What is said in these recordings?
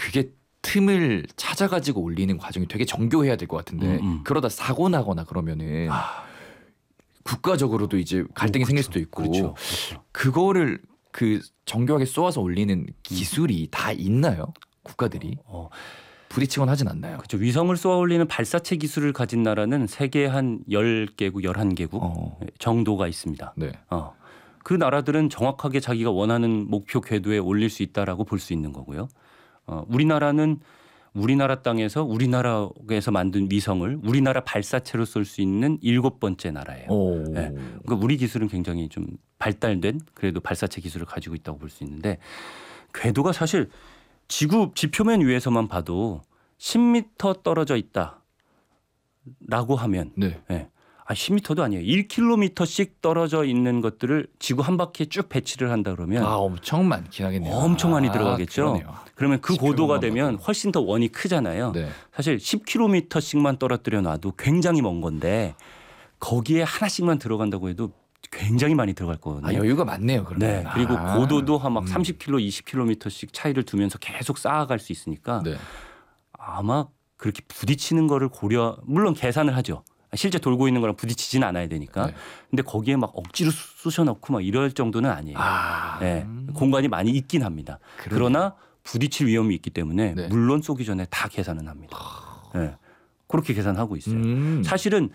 그게 틈을 찾아가지고 올리는 과정이 되게 정교해야 될 것 같은데 그러다 사고 나거나 그러면은 국가적으로도 이제 갈등이 생길 수도 있고 그렇죠. 그거를 그 정교하게 쏘아서 올리는 기술이 다 있나요? 국가들이 부딪히곤 하진 않나요? 그렇죠. 위성을 쏘아 올리는 발사체 기술을 가진 나라는 세계 한 10개국, 11개국 정도가 있습니다. 네. 그 나라들은 정확하게 자기가 원하는 목표 궤도에 올릴 수 있다라고 볼 수 있는 거고요. 우리나라는 우리나라 땅에서 우리나라에서 만든 위성을 우리나라 발사체로 쏠 수 있는 7번째 나라예요. 네. 그러니까 우리 기술은 굉장히 좀 발달된 그래도 발사체 기술을 가지고 있다고 볼 수 있는데 궤도가 사실 지구 지표면 위에서만 봐도 10m 떨어져 있다라고 하면 네. 10m도 아니에요. 1km씩 떨어져 있는 것들을 지구 한 바퀴에 쭉 배치를 한다 그러면 엄청 많긴 하겠네요. 엄청 많이 들어가겠죠. 그러네요. 그러면 그 고도가 되면 훨씬 더 원이 크잖아요. 네. 사실 10km씩만 떨어뜨려 놔도 굉장히 먼 건데 거기에 하나씩만 들어간다고 해도 굉장히 많이 들어갈 거거든요. 여유가 많네요. 그러면. 네. 그리고 고도도 막 30km, 20km씩 차이를 두면서 계속 쌓아갈 수 있으니까 네. 아마 그렇게 부딪히는 거를 물론 계산을 하죠. 실제 돌고 있는 거랑 부딪히지는 않아야 되니까. 네. 근데 거기에 막 억지로 쑤셔넣고 막 이럴 정도는 아니에요. 네. 공간이 많이 있긴 합니다. 그러나 부딪힐 위험이 있기 때문에 네. 물론 쏘기 전에 다 계산은 합니다. 네. 그렇게 계산하고 있어요. 사실은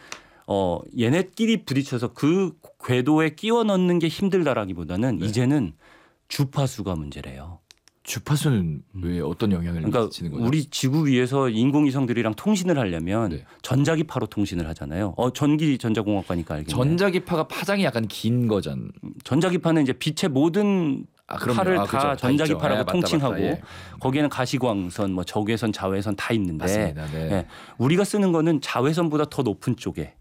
얘네끼리 부딪혀서 그 궤도에 끼워 넣는 게 힘들다라기보다는 이제는 주파수가 문제래요. 주파수는 왜 어떤 영향을 미치는 거죠? 우리 지구 위에서 인공위성들이랑 통신을 하려면 전자기파로 통신을 하잖아요. 전기 전자공학과니까 알겠네요. 전자기파가 파장이 약간 긴 거잖아요. 전자기파는 이제 빛의 모든 파를 다 그렇죠. 전자기파라고 다 통칭하고 맞다. 거기에는 가시광선, 뭐 적외선, 자외선 다 있는데 맞습니다. 네. 우리가 쓰는 거는 자외선보다 더 높은 쪽에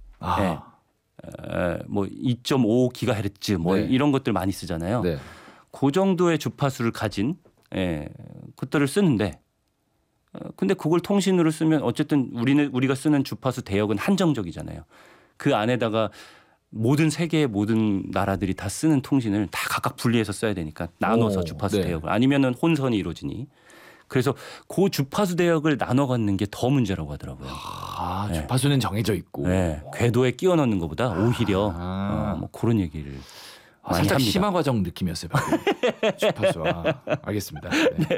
뭐 2.5GHz 뭐 이런 것들 많이 쓰잖아요. 네. 그 정도의 주파수를 가진 것들을 쓰는데 근데 그걸 통신으로 쓰면 어쨌든 우리가 쓰는 주파수 대역은 한정적이잖아요. 그 안에다가 세계의 모든 나라들이 다 쓰는 통신을 다 각각 분리해서 써야 되니까 나눠서 주파수 대역을 아니면은 혼선이 이루어지니 그래서 그 주파수 대역을 나눠 갖는 게 더 문제라고 하더라고요. 주파수는 정해져 있고 궤도에 끼워 넣는 것보다 오히려 뭐 그런 얘기를 많이 살짝 합니다. 심화 과정 느낌이었어요. 주파수. 알겠습니다. 네.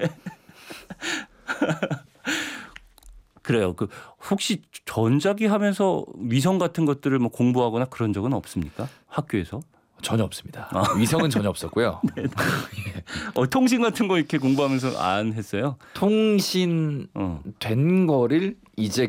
그래요. 혹시 전자기 하면서 위성 같은 것들을 뭐 공부하거나 그런 적은 없습니까? 학교에서? 전혀 없습니다. 위성은 전혀 없었고요. 통신 같은 거 이렇게 공부하면서 안 했어요? 통신 된 거를 이제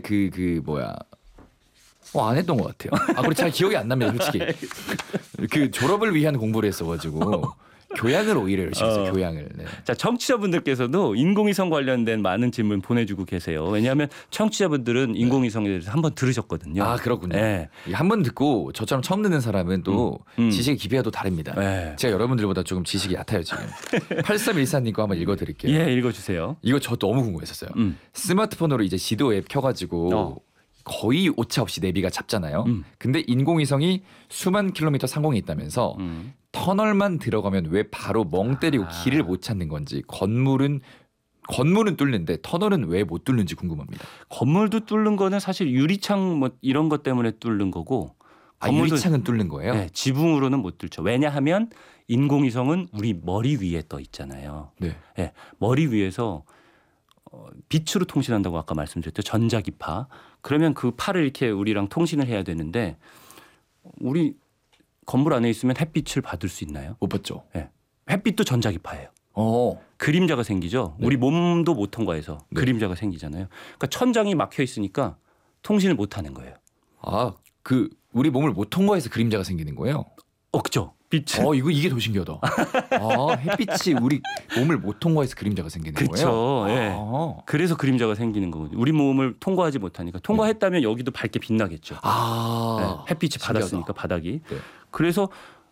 안 했던 것 같아요. 그리고 잘 기억이 안 납니다, 솔직히. 그 졸업을 위한 공부를 했어가지고 교양을 오히려 열심히 했어요. 교양을. 네. 자, 청취자분들께서도 인공위성 관련된 많은 질문 보내주고 계세요. 왜냐하면 청취자분들은 인공위성에 대해서 한번 들으셨거든요. 그렇군요. 네. 한 번 듣고 저처럼 처음 듣는 사람은 또 지식의 깊이가 또 다릅니다. 제가 여러분들보다 조금 지식이 얕아요 지금. 8314님 거 한번 읽어드릴게요. 예, 읽어주세요. 이거 저 너무 궁금했었어요. 스마트폰으로 이제 지도 앱 켜가지고 거의 오차 없이 내비가 잡잖아요. 근데 인공위성이 수만 킬로미터 상공에 있다면서 터널만 들어가면 왜 바로 멍 때리고 길을 못 찾는 건지 건물은 뚫는데 터널은 왜 못 뚫는지 궁금합니다. 건물도 뚫는 거는 사실 유리창 뭐 이런 것 때문에 뚫는 거고 유리창은 뚫는 거예요? 네, 지붕으로는 못 뚫죠. 왜냐하면 인공위성은 우리 머리 위에 떠 있잖아요. 네, 머리 위에서 빛으로 통신한다고 아까 말씀드렸죠. 전자기파. 그러면 그 파를 이렇게 우리랑 통신을 해야 되는데 우리 건물 안에 있으면 햇빛을 받을 수 있나요? 못 받죠. 네. 햇빛도 전자기파예요. 그림자가 생기죠. 우리 몸도 못 통과해서 그림자가 생기잖아요. 그러니까 천장이 막혀 있으니까 통신을 못 하는 거예요. 우리 몸을 못 통과해서 그림자가 생기는 거예요? 그죠. 빛. 이게 더 신기하다. 햇빛이 우리 몸을 못 통과해서 그림자가 생기는 거예요? 그렇죠. 예. 그래서 그림자가 생기는 거거든요. 우리 몸을 통과하지 못하니까 통과했다면 여기도 밝게 빛나겠죠. 햇빛이 받았으니까 바닥이. 그래서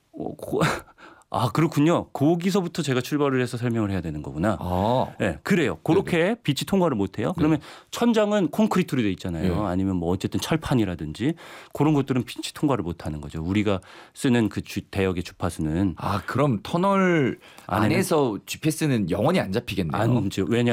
그렇군요. 거기서부터 제가 출발을 해서 설명을 해야 되는 거구나. 그래요. 그렇게 빛이 통과를 못해요. 그러면 천장은 콘크리트로 돼 있잖아요. 아니면 뭐 어쨌든 철판이라든지 그런 것들은 빛이 통과를 못하는 거죠. 우리가 쓰는 그 대역의 주파수는. 그럼 터널 안에서 GPS는 영원히 안 잡히겠네요. 왜냐